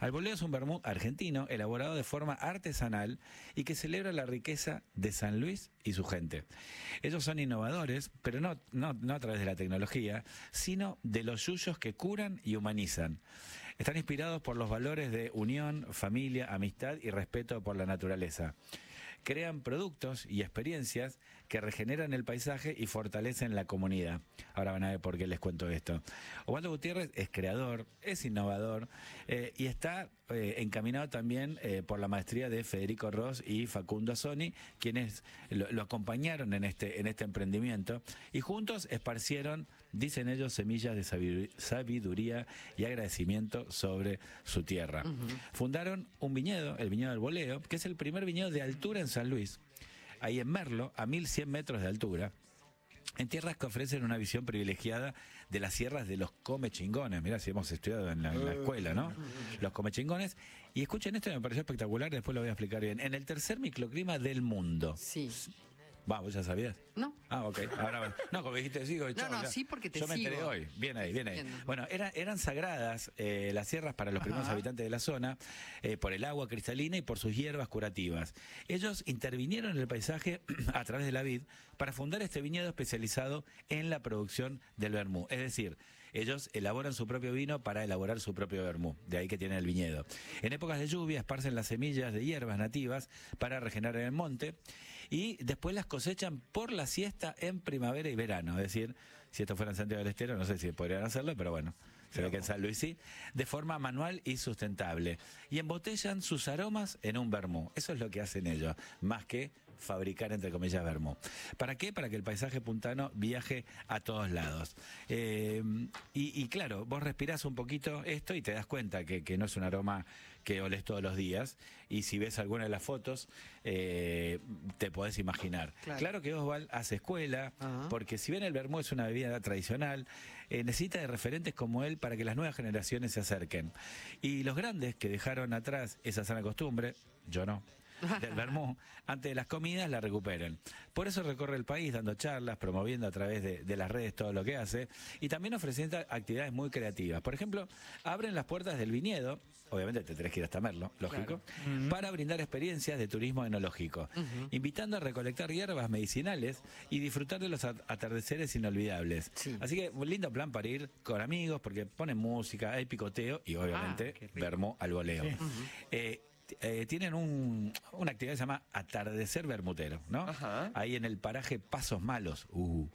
Alboleo es un vermut argentino elaborado de forma artesanal y que celebra la riqueza de San Luis y su gente. Ellos son innovadores, pero no a través de la tecnología, sino de los yuyos que curan y humanizan. Están inspirados por los valores de unión, familia, amistad y respeto por la naturaleza. Crean productos y experiencias que regeneran el paisaje y fortalecen la comunidad. Ahora van a ver por qué les cuento esto. Osvaldo Gutiérrez es creador, es innovador y está encaminado también por la maestría de Federico Ross y Facundo Soni, quienes lo acompañaron en este emprendimiento y juntos esparcieron, dicen ellos, semillas de sabiduría y agradecimiento sobre su tierra. Fundaron un viñedo, el viñedo del Boleo, que es el primer viñedo de altura en San Luis, ahí en Merlo, a 1100 metros de altura, en tierras que ofrecen una visión privilegiada de las sierras de los Comechingones. Mirá si hemos estudiado en la escuela, ¿no? Los Comechingones. Y escuchen esto, me pareció espectacular, después lo voy a explicar bien. En el tercer microclima del mundo. Sí. ¿Vos ya sabías? No. Ah, ok. Ahora, no, como dijiste, sigo. No, sí, porque te sigo. Yo me enteré hoy. Bien ahí. Entiendo. Bueno, eran sagradas las sierras para los primeros habitantes de la zona, por el agua cristalina y por sus hierbas curativas. Ellos intervinieron en el paisaje a través de la vid para fundar este viñedo especializado en la producción del vermú. Es decir, ellos elaboran su propio vino para elaborar su propio vermú. De ahí que tienen el viñedo. En épocas de lluvia esparcen las semillas de hierbas nativas para regenerar el monte y después las cosechan por la siesta en primavera y verano. Es decir, si esto fuera en Santiago del Estero, no sé si podrían hacerlo, pero bueno, se ve que en San Luis sí, de forma manual y sustentable. Y embotellan sus aromas en un vermú. Eso es lo que hacen ellos, más que fabricar, entre comillas, vermú. ¿Para qué? Para que el paisaje puntano viaje a todos lados. Y claro, vos respirás un poquito esto y te das cuenta que no es un aroma que olés todos los días. Y si ves alguna de las fotos, te podés imaginar. Claro que Osval hace escuela, porque si bien el vermú es una bebida tradicional, necesita de referentes como él para que las nuevas generaciones se acerquen. Y los grandes que dejaron atrás esa sana costumbre, yo no, del vermú, antes de las comidas la recuperen. Por eso recorre el país dando charlas, promoviendo a través de las redes todo lo que hace y también ofreciendo actividades muy creativas. Por ejemplo, abren las puertas del viñedo, obviamente te tenés que ir hasta Merlo, lógico, claro, para brindar experiencias de turismo enológico, invitando a recolectar hierbas medicinales y disfrutar de los atardeceres inolvidables. Sí. Así que un lindo plan para ir con amigos porque ponen música, hay picoteo y obviamente vermú al voleo. Sí. Tienen una actividad que se llama Atardecer Vermutero, ¿no? Ahí en el paraje Pasos Malos,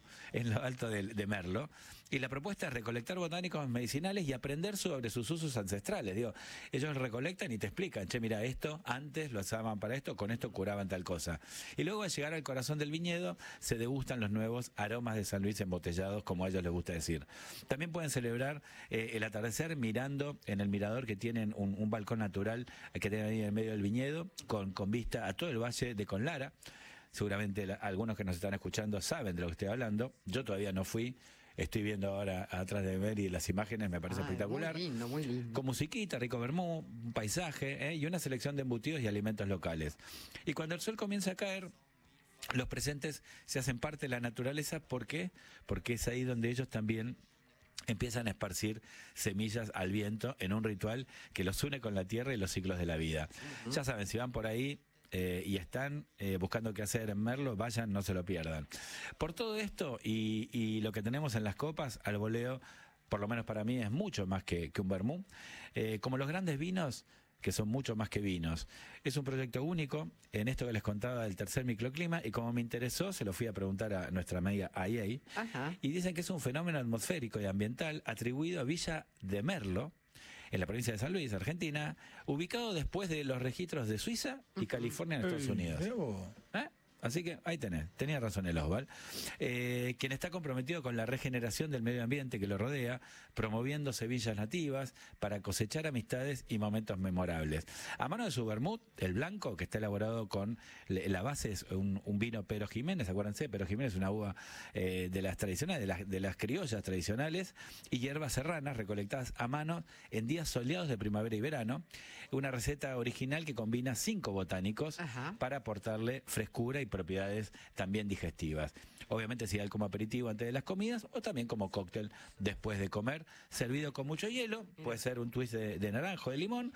en lo alto de Merlo. Y la propuesta es recolectar botánicos medicinales y aprender sobre sus usos ancestrales. Digo, ellos recolectan y te explican, che, mira, esto antes lo usaban para esto, con esto curaban tal cosa. Y luego al llegar al corazón del viñedo se degustan los nuevos aromas de San Luis embotellados, como a ellos les gusta decir. También pueden celebrar el atardecer mirando en el mirador que tienen un balcón natural que tienen ahí en medio del viñedo, con vista a todo el valle de Conlara. Seguramente algunos que nos están escuchando saben de lo que estoy hablando. Yo todavía no fui. Estoy viendo ahora atrás de Mary las imágenes, me parece espectacular. Muy lindo, muy lindo. Con musiquita, rico vermú, un paisaje y una selección de embutidos y alimentos locales. Y cuando el sol comienza a caer, los presentes se hacen parte de la naturaleza. ¿Por qué? Porque es ahí donde ellos también empiezan a esparcir semillas al viento en un ritual que los une con la tierra y los ciclos de la vida. Ya saben, si van por ahí y están buscando qué hacer en Merlo, vayan, no se lo pierdan. Por todo esto y lo que tenemos en las copas, Alboleo, por lo menos para mí, es mucho más que un vermú. Como los grandes vinos, que son mucho más que vinos. Es un proyecto único en esto que les contaba del tercer microclima y como me interesó, se lo fui a preguntar a nuestra amiga Ayay y dicen que es un fenómeno atmosférico y ambiental atribuido a Villa de Merlo, en la provincia de San Luis, Argentina, ubicado después de los registros de Suiza y California en Estados Unidos. Así que ahí tenía razón el Osval, quien está comprometido con la regeneración del medio ambiente que lo rodea, promoviendo semillas nativas para cosechar amistades y momentos memorables. A mano de su vermut, el blanco, que está elaborado con, la base es un vino Pero Jiménez, acuérdense, Pero Jiménez es una uva de las tradicionales, de las criollas tradicionales, y hierbas serranas recolectadas a mano en días soleados de primavera y verano, una receta original que combina 5 botánicos para aportarle frescura y propiedades también digestivas. Obviamente se da como aperitivo antes de las comidas o también como cóctel después de comer, servido con mucho hielo, puede ser un twist de naranjo, de limón